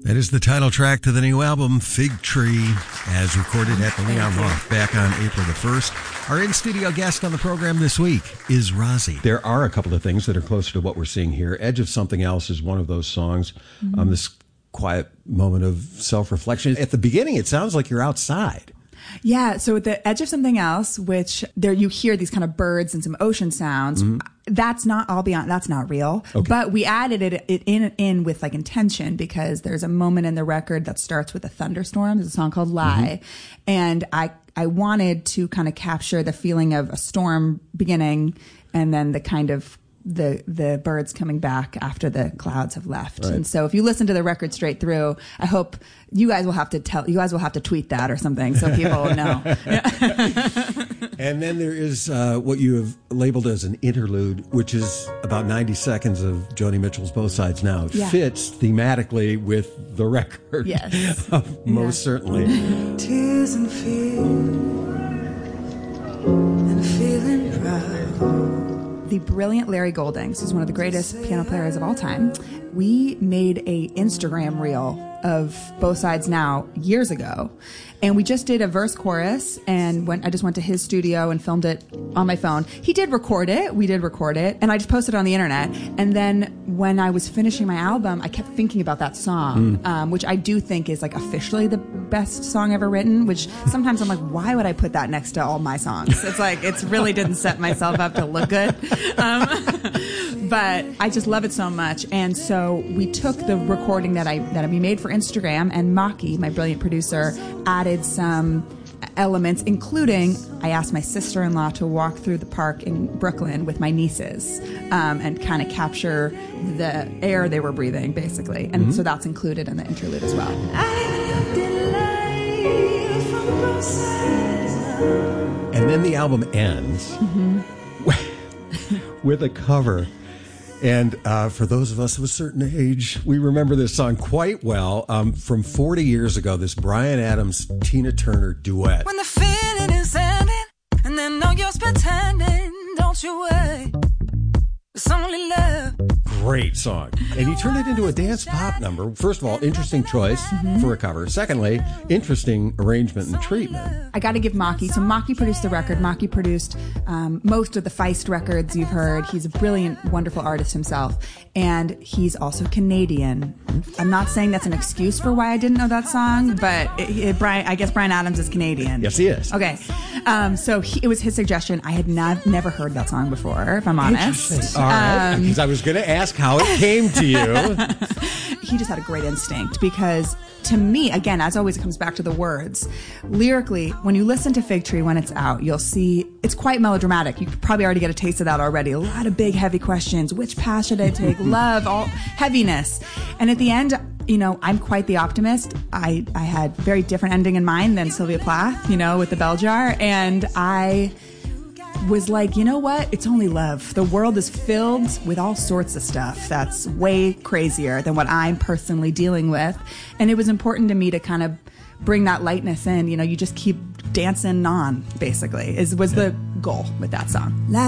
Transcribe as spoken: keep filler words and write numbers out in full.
That is the title track to the new album, Fig Tree, as recorded at the Leon Loft back on April the first. Our in-studio guest on the program this week is Rozzy. There are a couple of things that are closer to what we're seeing here. Edge of Something Else is one of those songs. Mm-hmm. Um, this quiet moment of self-reflection. At the beginning, it sounds like you're outside. Yeah, so at the Edge of Something Else, which there you hear these kind of birds and some ocean sounds, mm-hmm. that's not, I'll be honest, that's not real. Okay. But we added it, it in in with like intention, because there's a moment in the record that starts with a thunderstorm. There's a song called Lie. Mm-hmm. And I, I wanted to kind of capture the feeling of a storm beginning and then the kind of the the birds coming back after the clouds have left. Right. And so if you listen to the record straight through, I hope you guys will have to tell you guys will have to tweet that or something so people know. And then there is uh, what you have labeled as an interlude, which is about ninety seconds of Joni Mitchell's Both Sides Now. It yeah. fits thematically with the record. Yes. Most yeah. certainly. Tears and fear and feeling proud. The brilliant Larry Goldings, who's one of the greatest piano players of all time, we made a Instagram reel of Both Sides Now years ago. And we just did a verse chorus, and went, I just went to his studio and filmed it on my phone. He did record it. We did record it. And I just posted it on the internet. And then when I was finishing my album, I kept thinking about that song, mm. um, which I do think is like officially the best song ever written, which sometimes I'm like, why would I put that next to all my songs? It's like, it's really didn't set myself up to look good. Um, but I just love it so much. And so we took the recording that I, that we made for Instagram, and Maki, my brilliant producer, added some elements, including I asked my sister-in-law to walk through the park in Brooklyn with my nieces um, and kind of capture the air they were breathing, basically. And mm-hmm. so that's included in the interlude as well. And then the album ends mm-hmm. with a cover. And uh, for those of us of a certain age, we remember this song quite well um, from forty years ago, this Bryan Adams, Tina Turner duet. When the feeling is ending, and then no use pretending, don't you worry, it's only love. Great song. And he turned it into a dance pop number. First of all, interesting choice mm-hmm. for a cover. Secondly, interesting arrangement and treatment. I got to give Maki. So Maki produced the record. Maki produced um, most of the Feist records you've heard. He's a brilliant, wonderful artist himself. And he's also Canadian. I'm not saying that's an excuse for why I didn't know that song, but it, it, Brian, I guess Bryan Adams is Canadian. Yes, he is. Okay. Um, so he, it was his suggestion. I had not, never heard that song before, if I'm honest. All right. Because um, I was going to ask how it came to you. He just had a great instinct, because to me, again, as always, it comes back to the words. Lyrically, when you listen to Fig Tree when it's out, you'll see it's quite melodramatic. You could probably already get a taste of that already. A lot of big, heavy questions. Which path should I take? Love, all heaviness. And at the end, you know, I'm quite the optimist. I, I had very different ending in mind than Sylvia Plath, you know, with the bell jar. And I was like, you know what? It's only love. The world is filled with all sorts of stuff that's way crazier than what I'm personally dealing with. And it was important to me to kind of bring that lightness in. You know, you just keep dancing on, basically, is was the goal with that song.